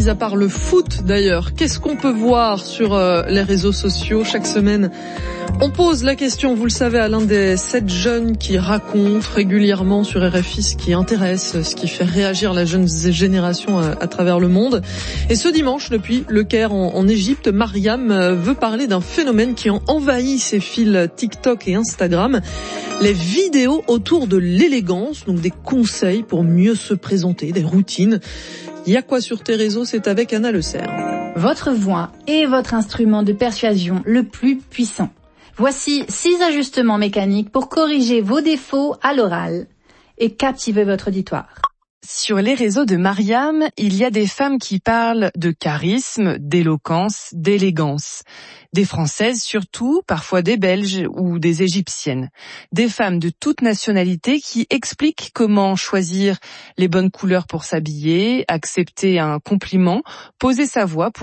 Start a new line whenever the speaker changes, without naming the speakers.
mis à part le foot d'ailleurs, qu'est-ce qu'on peut voir sur les réseaux sociaux chaque semaine? On pose la question, vous le savez, à l'un des 7 jeunes qui racontent régulièrement sur RFI ce qui intéresse, ce qui fait réagir la jeune génération à travers le monde. Et ce dimanche, depuis le Caire en Égypte, Mariam veut parler d'un phénomène qui envahit ses fils TikTok et Instagram. Les vidéos autour de l'élégance, donc des conseils pour mieux se présenter, des routines. Il y a quoi sur tes réseaux? C'est avec Anna Le Serre.
Votre voix est votre instrument de persuasion le plus puissant. Voici 6 ajustements mécaniques pour corriger vos défauts à l'oral et captiver votre auditoire.
Sur les réseaux de Mariam, il y a des femmes qui parlent de charisme, d'éloquence, d'élégance. Des Françaises surtout, parfois des Belges ou des Égyptiennes. Des femmes de toute nationalité qui expliquent comment choisir les bonnes couleurs pour s'habiller, accepter un compliment, poser sa voix pour